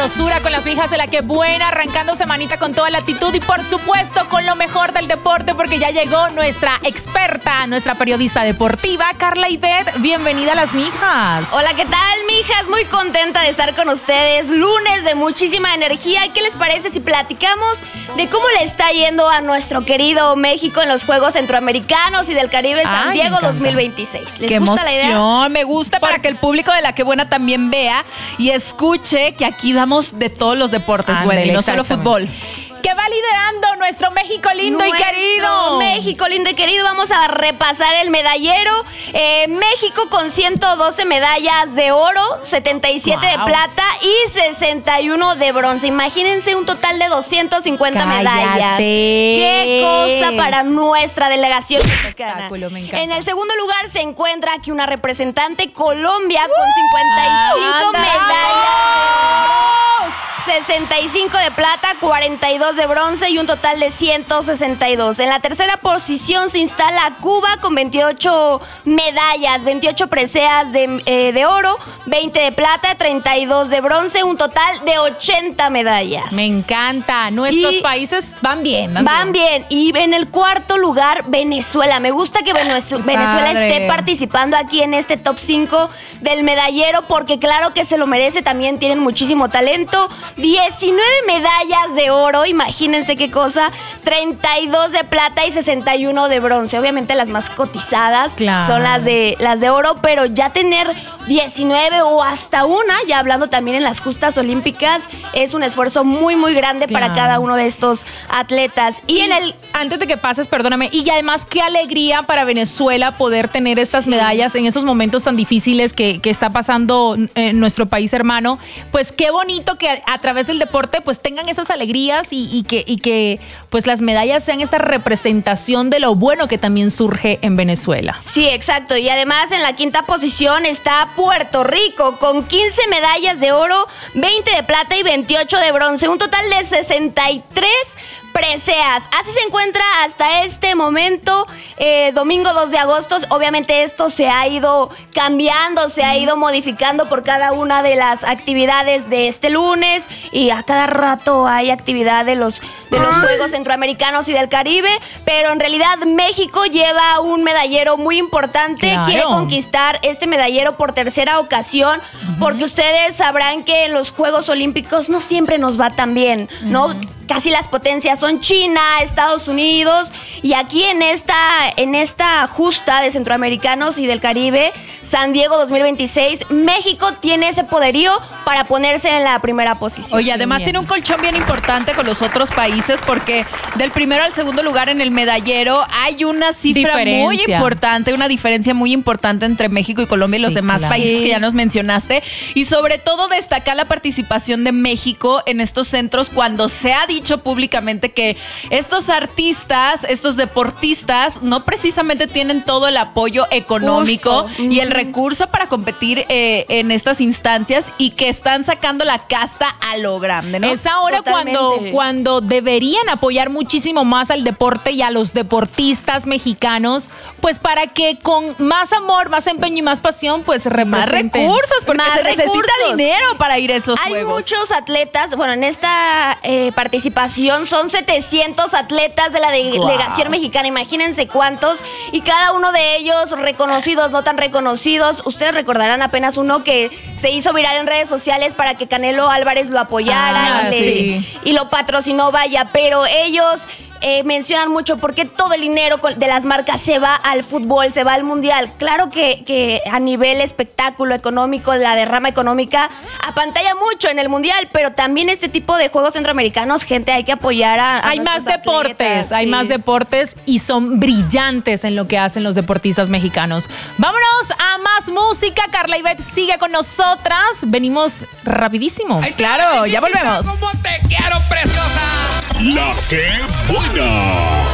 sabrosura con las hijas de la que buena, arrancando semanita con toda la actitud y por supuesto con lo mejor del deporte, porque ya llegó nuestra experta, nuestra periodista deportiva, Carla Ivette. Bienvenida a las mijas. Hola, ¿qué tal, mijas? Muy contenta de estar con ustedes. Lunes de muchísima energía. ¿Y qué les parece si platicamos de cómo le está yendo a nuestro querido México en los Juegos Centroamericanos y del Caribe San Diego 2026? ¿Les gusta la idea? ¡Qué emoción! Me gusta para que el público de La Que Buena también vea y escuche que aquí damos de todos los deportes, Wendy, no solo fútbol. Que va liderando nuestro México lindo y querido. México lindo y querido. Vamos a repasar el medallero. México con 112 medallas de oro, 77 de plata y 61 de bronce. Imagínense un total de 250 medallas. Qué cosa para nuestra delegación mexicana. Me encanta. En el segundo lugar se encuentra aquí una representante, Colombia, con 55 medallas. 65 de plata, 42 de bronce y un total de 162. En la tercera posición se instala Cuba con 28 medallas, 28 preseas de oro, 20 de plata, 32 de bronce, un total de 80 medallas. Me encanta. Nuestros países van bien. Van bien. Y en el cuarto lugar, Venezuela. Me gusta que Venezuela esté participando aquí en este top 5 del medallero, porque claro que se lo merece. También tienen muchísimo talento. 19 medallas de oro, imagínense qué cosa, 32 de plata y 61 de bronce. Obviamente las más cotizadas son las de oro, pero ya tener 19 o hasta una, ya hablando también en las justas olímpicas, es un esfuerzo muy, muy grande para cada uno de estos atletas. Antes de que pases, perdóname, y además qué alegría para Venezuela poder tener estas medallas en esos momentos tan difíciles que está pasando en nuestro país hermano. Pues qué bonito que a través del deporte pues tengan esas alegrías y que pues las medallas sean esta representación de lo bueno que también surge en Venezuela. Sí, exacto. Y además en la quinta posición está Puerto Rico con 15 medallas de oro, 20 de plata y 28 de bronce. Un total de 63 preseas. Así se encuentra hasta este momento, domingo 2 de agosto. Obviamente esto se ha ido cambiando, se ha ido modificando por cada una de las actividades de este lunes, y a cada rato hay actividad de los Juegos Centroamericanos y del Caribe, pero en realidad México lleva un medallero muy importante. Claro. Quiere conquistar este medallero por tercera ocasión, porque ustedes sabrán que en los Juegos Olímpicos no siempre nos va tan bien, ¿no? Casi las potencias son China, Estados Unidos, y aquí en esta justa de Centroamericanos y del Caribe, San Diego 2026, México tiene ese poderío para ponerse en la primera posición. Oye, además tiene un colchón bien importante con los otros países, porque del primero al segundo lugar en el medallero hay una cifra muy importante, una diferencia muy importante entre México y Colombia y los demás países que ya nos mencionaste, y sobre todo destacar la participación de México en estos centros, cuando se ha dicho públicamente que estos artistas, estos deportistas no precisamente tienen todo el apoyo económico y el recurso para competir en estas instancias, y que están sacando la casta a lo grande, ¿no? Es ahora cuando deberían apoyar muchísimo más al deporte y a los deportistas mexicanos, pues para que con más amor, más empeño y más pasión, pues representen. Más recursos, porque se necesita dinero para ir a esos Hay juegos. muchos atletas, bueno, en esta participación son 700 atletas de la delegación mexicana, imagínense cuántos, y cada uno de ellos reconocidos, no tan reconocidos. Ustedes recordarán apenas uno que se hizo viral en redes sociales para que Canelo Álvarez lo apoyara y lo patrocinó, vaya, pero ellos mencionan mucho porque todo el dinero de las marcas se va al fútbol, se va al mundial. Claro que a nivel espectáculo económico, la derrama económica apantalla mucho en el mundial, pero también este tipo de juegos centroamericanos, gente, hay que apoyar a hay más deportes, atletas, hay más deportes, y son brillantes en lo que hacen los deportistas mexicanos. Vámonos a más música. Carla Ivette sigue con nosotras. Venimos rapidísimo. Claro, ya volvemos. ¿Cómo te quiero, preciosa? La Que Buena.